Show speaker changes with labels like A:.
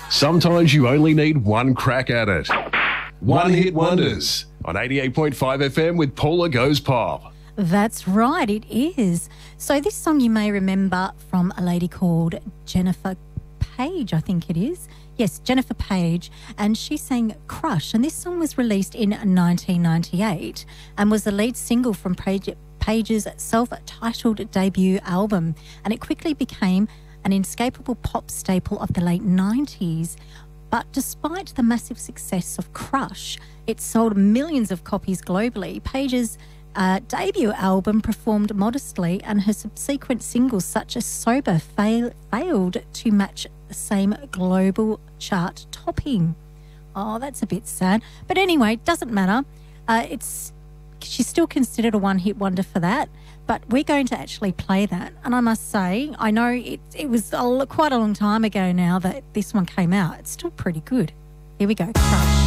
A: Sometimes you only need one crack at it. One Hit Wonders on 88.5 FM with Paula Goes Pop.
B: That's right, it is. So this song you may remember from a lady called Jennifer Page, I think it is. Yes, Jennifer Page, and she sang Crush, and this song was released in 1998 and was the lead single from Page's self-titled debut album, and it quickly became an inescapable pop staple of the late 90s. But despite the massive success of Crush, it sold millions of copies globally. Page's debut album performed modestly, and her subsequent singles such as Sober failed to match the same global chart topping. Oh, that's a bit sad. But anyway, doesn't matter. She's still considered a one-hit wonder for that, but we're going to actually play that. And I must say, I know it was quite a long time ago now that this one came out. It's still pretty good. Here we go, Crush.